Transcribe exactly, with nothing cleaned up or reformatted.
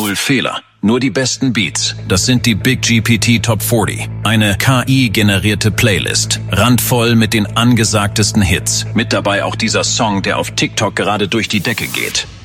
null Fehler. Nur die besten Beats. Das sind die Big G P T Top vierzig. Eine K I-generierte Playlist. Randvoll mit den angesagtesten Hits. Mit dabei auch dieser Song, der auf TikTok gerade durch die Decke geht.